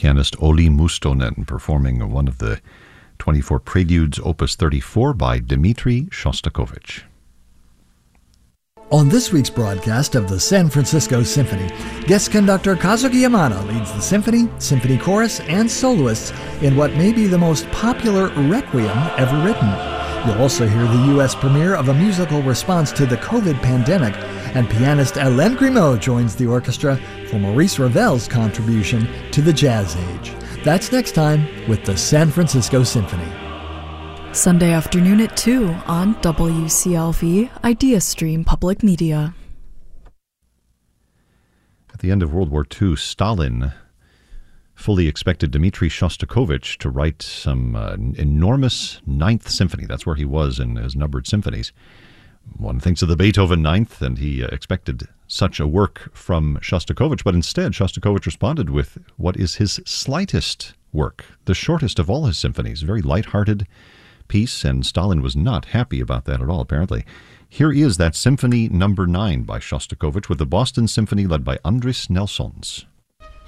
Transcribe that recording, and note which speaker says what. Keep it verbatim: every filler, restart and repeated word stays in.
Speaker 1: pianist Olli Mustonen performing one of the twenty-four Preludes, Opus thirty-four by Dmitri Shostakovich.
Speaker 2: On this week's broadcast of the San Francisco Symphony, guest conductor Kazuki Yamada leads the symphony, symphony chorus, and soloists in what may be the most popular requiem ever written. You'll also hear the U S premiere of a musical response to the COVID pandemic, and pianist Hélène Grimaud joins the orchestra for Maurice Ravel's contribution to the Jazz Age. That's next time with the San Francisco Symphony.
Speaker 3: Sunday afternoon at two on W C L V IdeaStream Public Media.
Speaker 1: At the end of World War Two, Stalin fully expected Dmitri Shostakovich to write some uh, enormous Ninth Symphony. That's where he was in his numbered symphonies. One thinks of the Beethoven Ninth, and he uh, expected such a work from Shostakovich, but instead Shostakovich responded with what is his slightest work, the shortest of all his symphonies, very light-hearted piece, and Stalin was not happy about that at all, apparently. Here is that Symphony Number nine by Shostakovich with the Boston Symphony led by Andris Nelsons.